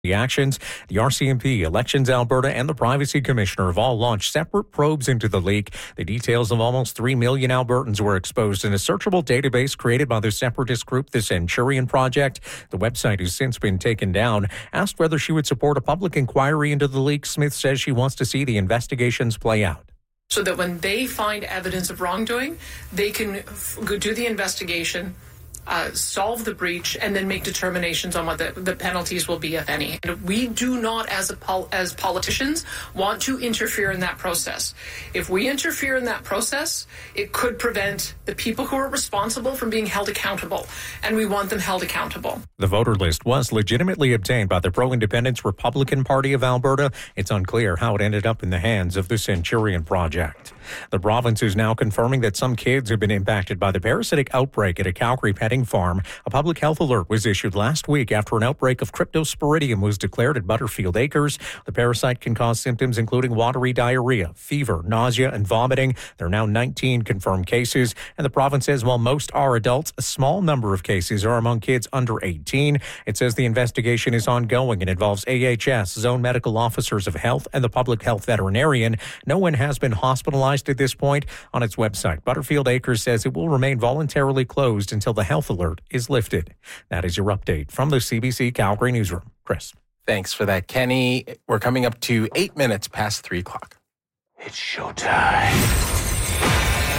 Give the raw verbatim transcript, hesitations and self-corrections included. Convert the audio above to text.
The actions, the R C M P, Elections Alberta, and the Privacy Commissioner have all launched separate probes into the leak. The details of almost three million Albertans were exposed in a searchable database created by the separatist group, the Centurion Project. The website has since been taken down. Asked whether she would support a public inquiry into the leak, Smith says she wants to see the investigations play out. So that when they find evidence of wrongdoing, they can f- do the investigation, Uh, solve the breach, and then make determinations on what the, the penalties will be, if any. And we do not, as a pol- as politicians, want to interfere in that process. If we interfere in that process, it could prevent the people who are responsible from being held accountable, and we want them held accountable. The voter list was legitimately obtained by the pro-independence Republican Party of Alberta. It's unclear how it ended up in the hands of the Centurion Project. The province is now confirming that some kids have been impacted by the parasitic outbreak at a Calgary petting farm. A public health alert was issued last week after an outbreak of Cryptosporidium was declared at Butterfield Acres. The parasite can cause symptoms including watery diarrhea, fever, nausea, and vomiting. There are now nineteen confirmed cases, and the province says while most are adults, a small number of cases are among kids under eighteen. It says the investigation is ongoing and involves A H S, zone medical officers of health, and the public health veterinarian. No one has been hospitalized at this point. On its website, Butterfield Acres says it will remain voluntarily closed until the health alert is lifted. That is your update from the C B C Calgary Newsroom. Chris. Thanks for that, Kenny. We're coming up to eight minutes past three o'clock. It's showtime.